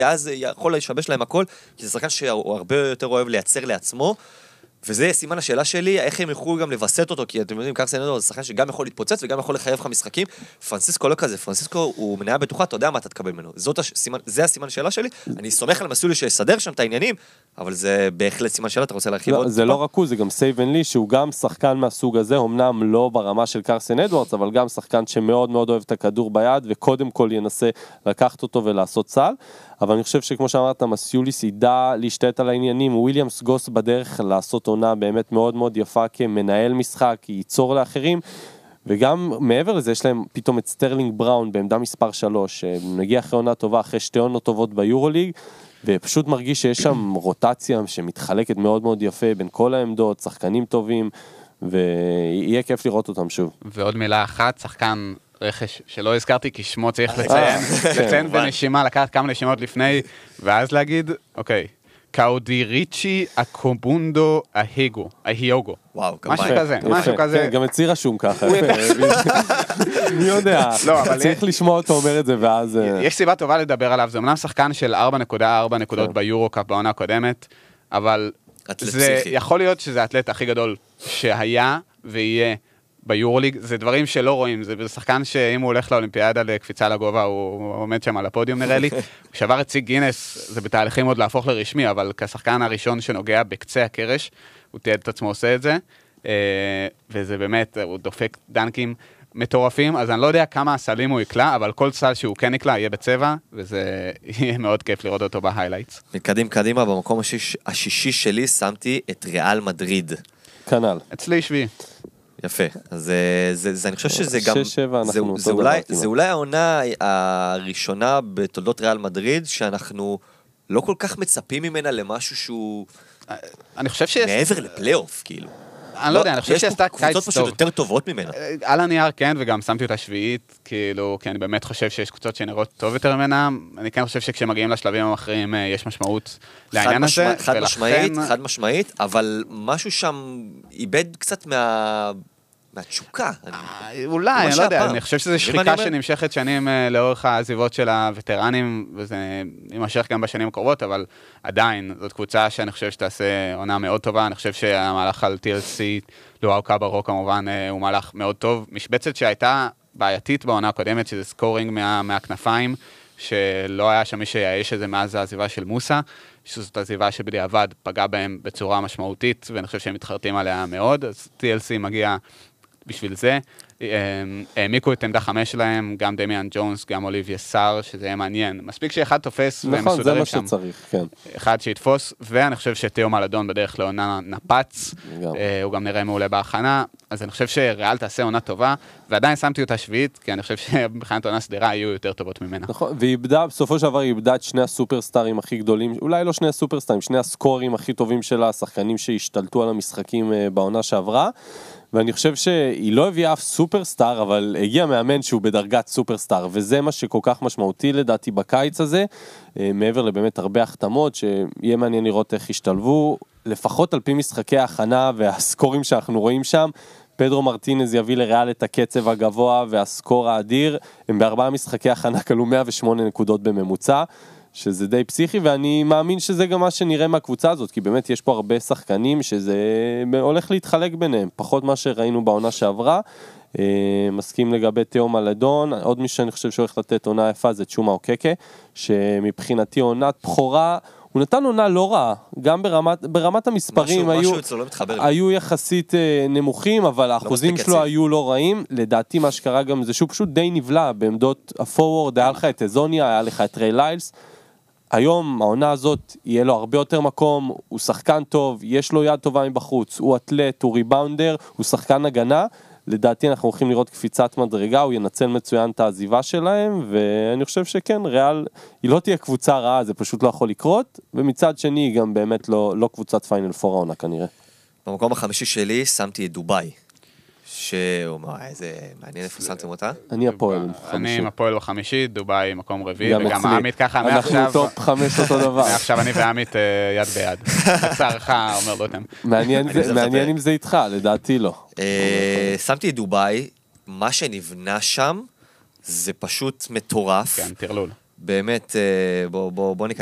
אז יכול לשבש להם הכל, כי זה שחקן שהוא הרבה יותר אוהב לייצר לעצמו, וזה סימן השאלה שלי, איך הם יכולו גם לבסט אותו, כי אתם יודעים, קרסן נדו זה שחקן שגם יכול להתפוצץ, וגם יכול לחייב לך משחקים. פרנסיסקו לא כזה, פרנסיסקו הוא מניה בטוחה, אתה יודע מה אתה תקבל ממנו. זה הסימן השאלה שלי, אני סומך על מסולי שיסדר שם את העניינים, אבל זה בהחלט סימן שאלה, אתה רוצה להרחיב עוד? זה לא רק הוא, זה גם סייבן לי, שהוא גם שחקן מהסוג הזה, אמנם לא ברמה של קרסן אדוארדס, אבל גם שחקן שמאוד מאוד אוהב את הכדור ביד, וקודם כל ינסה לקחת אותו ולעשות צל. אבל אני חושב שכמו שאמרת, מסיוליס ידע להשתת על העניינים, וויליאמס גוס בדרך לעשות עונה באמת מאוד מאוד יפה כמנהל משחק, ייצור לאחרים, וגם מעבר לזה יש להם פתאום את סטרלינג בראון בעמדה מספר 3, נגיע אחרי עונה טובה, אחרי שתי עונות טובות ביורוליג, ופשוט מרגיש שיש שם רוטציה שמתחלקת מאוד מאוד יפה בין כל העמדות, שחקנים טובים, ויהיה כיף לראות אותם שוב. ועוד מילה אחת, שחקן רכש שלא הזכרתי, כי שמו צריך לציין בנשימה, לקחת כמה נשימות לפני, ואז להגיד, אוקיי, קאודיריצ'י אקובונדו אהיוגו. וואו, משהו כזה. גם אצלי רשום ככה. מי יודע, צריך לשמוע אותו אומר את זה, ואז... יש סיבה טובה לדבר עליו, זה אמנם שחקן של 4.4 נקודות ביורו-קאפ בעונה הקודמת, אבל זה יכול להיות שזה האתלט הכי גדול שהיה ויהיה ביורוליג, זה דברים שלא רואים, זה שחקן שאם הוא הולך לאולימפיאדה לקפיצה לגובה, הוא עומד שם על הפודיום נראה לי, הוא שבר את צי גינס, זה בתהליכים עוד להפוך לרשמי, אבל כשחקן הראשון שנוגע בקצה הקרש, הוא תיעד את עצמו עושה את זה, וזה באמת, הוא דופק דנקים מטורפים, אז אני לא יודע כמה הסלים הוא יקלה, אבל כל סל שהוא כן יקלה יהיה בצבע, וזה יהיה מאוד כיף לראות אותו בהיילייטס. קדימה, במקום השישי שלי שמתי את ריאל מדריד. כנ"ל. אצלי שביעי. יפה, אז אני חושב שזה גם, זה אולי העונה הראשונה בתולדות ריאל מדריד, שאנחנו לא כל כך מצפים ממנה למשהו שהוא מעבר לפלייאוף, כאילו. אני לא יודע, אני חושב שעשתה קיץ טוב. קבוצות פשוט יותר טובות ממנה. על הנייר כן, וגם שמתי אותה שביעית, כאילו, כי אני באמת חושב שיש קבוצות שנראות טוב יותר ממנה, אני כן חושב שכשמגיעים לשלבים המאחרים יש משמעות לעניין הזה. חד משמעית, אבל משהו שם איבד קצת מהתשוקה. אולי, אני לא יודע, אני חושב שזו שחיקה שנמשכת שנים לאורך העזיבות של הווטרנים, וזה יימשך גם בשנים הקרובות, אבל עדיין, זאת קבוצה שאני חושב שתעשה עונה מאוד טובה, אני חושב שהמהלך על TLC, לואו קאברו כמובן, הוא מהלך מאוד טוב, משבצת שהייתה בעייתית בעונה הקודמת, שזה סקורינג מהכנפיים, שלא היה שם מי שיעש את זה מאז העזיבה של מוסה, שזאת עזיבה שבדיעבד פגעה בהם בצורה משמעותית, ואני חושב שהם מתחרטים עליה מאוד, אז TLC מגיע בשביל זה, העמיקו את עמדה 5 שלהם, גם דמיאן ג'ונס, גם אוליביה סאר, שזה יהיה מעניין. מספיק שאחד תופס והם מסודרים שם. נכון, זה מה שצריך, כן. אחד שיתפוס, ואני חושב שתיאו מלדון בדרך לעונה נפץ, הוא גם נראה מעולה בהכנה, אז אני חושב שריאל תעשה עונה טובה, ועדיין שמתי אותה שביעית, כי אני חושב שבחנת עונה סדירה יהיו יותר טובות ממנה. נכון, ואיבדה, בסופו של דבר היא איבדה את שני הסופרסטארים הכי גדולים, אולי לא שני הסופרסטארים, שני הסקורים הכי טובים שלה, השחקנים שהשתלטו על המשחקים בעונה שעברה, ואני חושב שהיא לא הביאה אף סופרסטאר, אבל הגיע מאמן שהוא בדרגת סופרסטאר, וזה מה שכל כך משמעותי לדעתי בקיץ הזה, מעבר לבאמת הרבה החתמות, שיהיה מעניין לראות איך השתלבו, לפחות על פי משחקי ההכנה והסקורים שאנחנו רואים שם, פדרו מרטינז יביא לריאל את הקצב הגבוה והסקור האדיר, הם בארבעה משחקי הכנה כלו 108 נקודות בממוצע, שזה די פסיכי, ואני מאמין שזה גם מה שנראה מהקבוצה הזאת, כי באמת יש פה הרבה שחקנים שזה הולך להתחלק ביניהם, פחות מה שראינו בעונה שעברה, מסכים לגבי תיאו מלדון, עוד מי שאני חושב שהולך לתת עונה יפה זה צ'ומה אוקקה, שמבחינתי עונת בחורה, הוא נתן עונה לא רעה, גם ברמת המספרים היו יחסית נמוכים, אבל האחוזים שלו היו לא רעים, לדעתי מה שקרה גם זה שהוא פשוט די נבלע בעמדות הפורוורד, היה לך את אזוניה, היה לך את ריי ליילס, היום העונה הזאת יהיה לו הרבה יותר מקום, הוא שחקן טוב, יש לו יד טובה מבחוץ, הוא אתלט, הוא ריבאונדר, הוא שחקן הגנה, לדעתי אנחנו הולכים לראות קפיצת מדרגה, הוא ינצל מצוין את העזיבה שלהם, ואני חושב שכן, ריאל, היא לא תהיה קבוצה רעה, זה פשוט לא יכול לקרות, ומצד שני היא גם באמת לא קבוצת פיינל פור העונה כנראה. במקום החמישי שלי שמתי את דובאי, איזה מעניין איפה שמתם אותה? אני הפועל. אני עם הפועל בחמישי, דובאי מקום רביעי, וגם העמית ככה מעכשיו. אנחנו טופ 5 אותו דבר. מעכשיו אני והעמית יד ביד. בצערך אומר לו אותם. מעניין אם זה איתך, לדעתי לא. שמתי את דובאי, מה שנבנה שם זה פשוט מטורף. כן, תרלול. באמת, בוא ניכנס